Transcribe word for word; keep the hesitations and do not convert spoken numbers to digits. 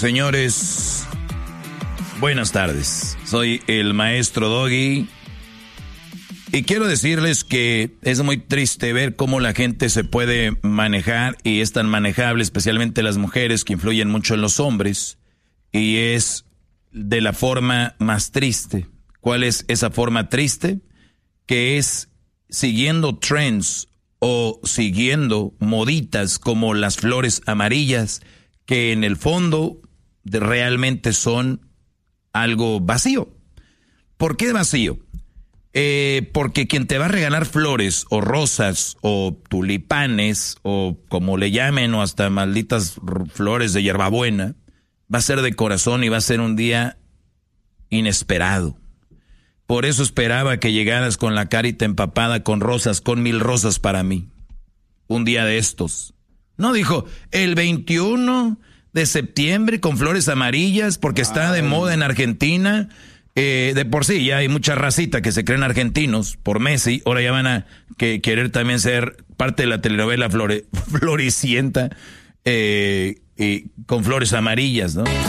señores, buenas tardes. Soy el maestro Doggy y quiero decirles que es muy triste ver cómo la gente se puede manejar y es tan manejable, especialmente las mujeres que influyen mucho en los hombres, y es de la forma más triste. ¿Cuál es esa forma triste? Que es siguiendo trends o siguiendo moditas como las flores amarillas, que en el fondo de realmente son algo vacío. ¿Por qué vacío? Eh, porque quien te va a regalar flores o rosas o tulipanes o como le llamen, o hasta malditas flores de hierbabuena, va a ser de corazón y va a ser un día inesperado. Por eso esperaba que llegaras con la carita empapada con rosas, con mil rosas para mí. Un día de estos. No dijo, el veintiuno de septiembre con flores amarillas porque está de moda en Argentina. Eh, de por sí ya hay mucha racita que se creen argentinos por Messi. Ahora ya van a que, querer también ser parte de la telenovela Flore, Floricienta eh, eh, con flores amarillas, ¿no?